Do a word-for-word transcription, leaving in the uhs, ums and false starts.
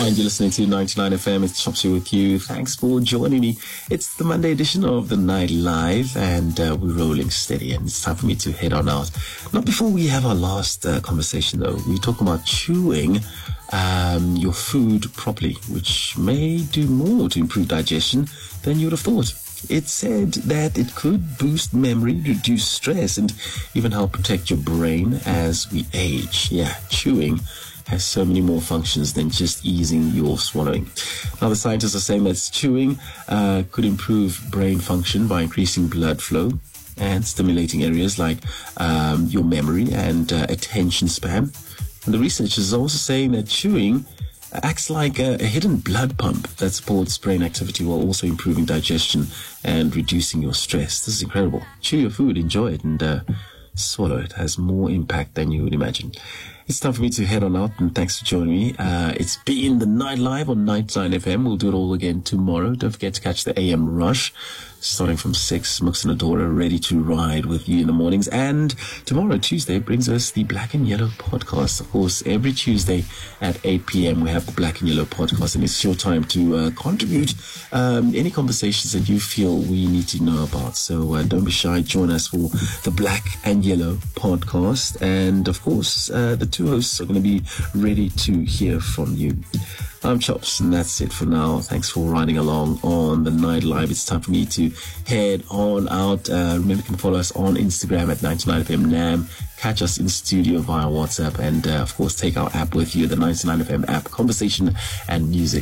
And you're listening to ninety-nine F M. It's Chops here with you. Thanks for joining me. It's the Monday edition of the Night Live, and uh, we're rolling steady. And it's time for me to head on out. Not before we have our last uh, conversation, though. We're talking about chewing um, your food properly, which may do more to improve digestion than you would have thought. It said that it could boost memory, reduce stress, and even help protect your brain as we age. Yeah, chewing has so many more functions than just easing your swallowing. Now, the scientists are saying that chewing uh, could improve brain function by increasing blood flow and stimulating areas like um, your memory and uh, attention span. And the researchers are also saying that chewing acts like a, a hidden blood pump that supports brain activity while also improving digestion and reducing your stress. This is incredible. Chew your food, enjoy it, and uh, swallow it. It has more impact than you would imagine. It's time for me to head on out, and thanks for joining me. Uh, it's been the Night Live on ninety-nine F M. We'll do it all again tomorrow. Don't forget to catch the A M Rush, starting from six. Mooks and Adora ready to ride with you in the mornings. And tomorrow, Tuesday, brings us the Black and Yellow podcast. Of course, every Tuesday at eight p.m. we have the Black and Yellow podcast, and it's your time to uh, contribute um, any conversations that you feel we need to know about. So uh, don't be shy. Join us for the Black and Yellow podcast. And, of course, uh, the two hosts are going to be ready to hear from you. I'm Chops, and that's it for now. Thanks for riding along on the Night Live. It's time for me to head on out. Uh, remember, you can follow us on Instagram at ninety-nine F M Nam. Catch us in studio via WhatsApp, and uh, of course, take our app with you, the ninety-nine F M app, conversation and music.